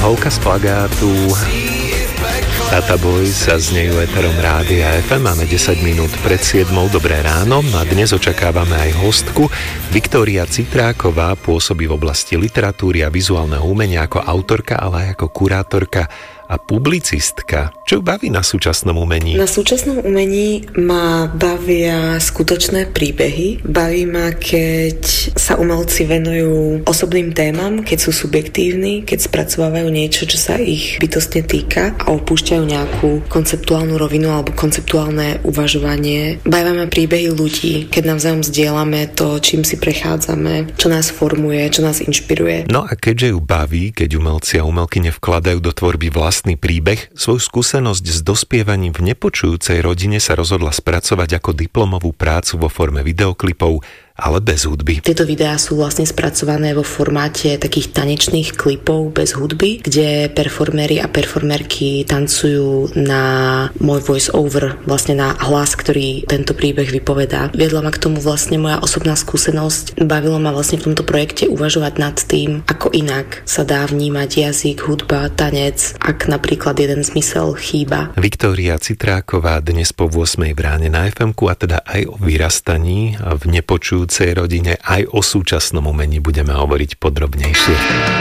Holka z plagátu Tata Boy sa znejú éterom Rádia FM. Máme 10 minút pred 7. Dobré ráno a dnes očakávame aj hostku. Viktória Citráková pôsobí v oblasti literatúry a vizuálneho umenia ako autorka, ale aj ako kurátorka a publicistka. Čo ju baví na súčasnom umení? Na súčasnom umení ma bavia skutočné príbehy. Baví ma, keď sa umelci venujú osobným témam, keď sú subjektívni, keď spracovávajú niečo, čo sa ich bytostne týka a opúšťajú nejakú konceptuálnu rovinu alebo konceptuálne uvažovanie. Bavia ma príbehy ľudí, keď navzájom zdieľame to, čím si prechádzame, čo nás formuje, čo nás inšpiruje. No a keďže ju baví, keď umelci a umelkyne vkladajú do tvorby vlastný príbeh, svoju skúsenosť s dospievaním v nepočujúcej rodine sa rozhodla spracovať ako diplomovú prácu vo forme videoklipov, ale bez hudby. Tieto videá sú vlastne spracované vo formáte takých tanečných klipov bez hudby, kde performéri a performerky tancujú na môj voice over, vlastne na hlas, ktorý tento príbeh vypovedá. Viedla ma k tomu vlastne moja osobná skúsenosť. Bavilo ma vlastne v tomto projekte uvažovať nad tým, ako inak sa dá vnímať jazyk, hudba, tanec, ak napríklad jeden zmysel chýba. Viktória Citráková dnes po 8. v ráne na FM-ku a teda aj o vyrastaní v nepočujúcej rodine, aj o súčasnom umení budeme hovoriť podrobnejšie.